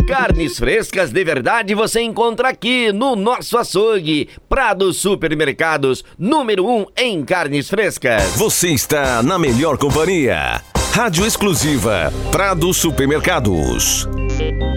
Carnes frescas de verdade você encontra aqui no nosso açougue. Prado Supermercados, número 1 em carnes frescas. Você está na melhor companhia. Rádio exclusiva Prado Supermercados.